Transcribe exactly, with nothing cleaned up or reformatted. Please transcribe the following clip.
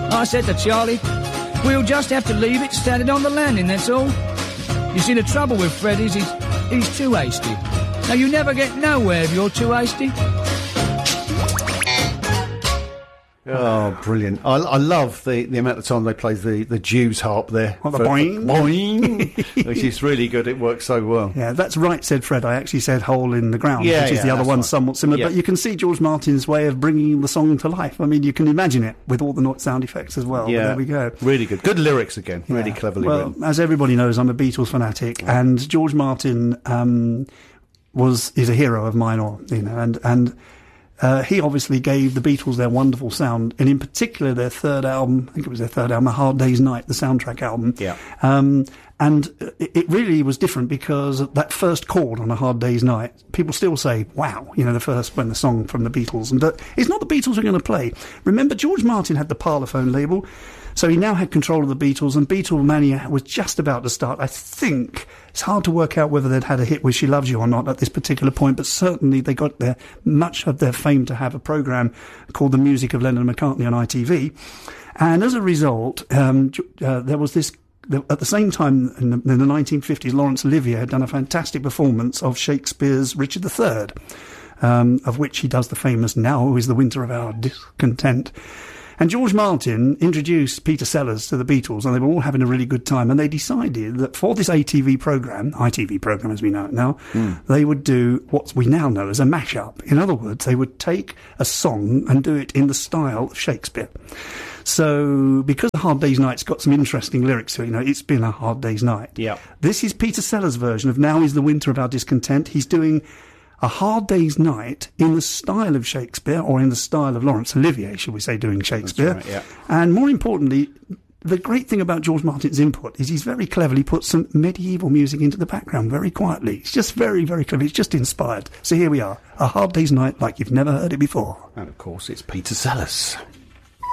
I said to Charlie, we'll just have to leave it standing on the landing, that's all. You see, the trouble with Fred is he's, he's too hasty. Now, you never get nowhere if you're too hasty. Oh, brilliant. I, I love the, the amount of time they play the, the Jews harp there. What, the boing? Boing! Which is really good. It works so well. Yeah, that's right, said Fred. I actually said Hole in the Ground, yeah, which is yeah, the other one right. somewhat similar. Yeah. But you can see George Martin's way of bringing the song to life. I mean, you can imagine it with all the sound effects as well. Yeah, there we go. Really good. Good lyrics again. Yeah. Really cleverly well, written. As everybody knows, I'm a Beatles fanatic, Yeah. and George Martin um, was is a hero of mine, or you know, and and. Uh, he obviously gave the Beatles their wonderful sound, and in particular their third album, I think it was their third album, A Hard Day's Night, the soundtrack album. Yeah. Um, and it, it really was different because that first chord on A Hard Day's Night, people still say, wow, you know, the first, when the song from the Beatles. And but it's not the Beatles who are going to play. Remember, George Martin had the Parlophone label, so he now had control of the Beatles, and Beatlemania was just about to start. I think it's hard to work out whether they'd had a hit with She Loves You or not at this particular point, but certainly they got their, much of their fame to have a programme called The Music of Lennon and McCartney on I T V. And as a result, um, uh, there was this, at the same time in the, in the nineteen fifties, Laurence Olivier had done a fantastic performance of Shakespeare's Richard the Third, um, of which he does the famous Now is the Winter of Our Discontent. And George Martin introduced Peter Sellers to the Beatles, and they were all having a really good time. And they decided that for this A T V programme, I T V programme as we know it now, mm. they would do what we now know as a mashup. In other words, they would take a song and do it in the style of Shakespeare. So, because A Hard Day's Night's got some interesting lyrics to it, you know, it's been a hard day's night. Yeah. This is Peter Sellers' version of Now is the Winter of Our Discontent. He's doing A Hard Day's Night in the style of Shakespeare, or in the style of Laurence Olivier, shall we say, doing Shakespeare. That's right, yeah. And more importantly, the great thing about George Martin's input is he's very cleverly put some medieval music into the background very quietly. It's just very, very clever. It's just inspired. So here we are, A Hard Day's Night like you've never heard it before. And of course, it's Peter Sellers.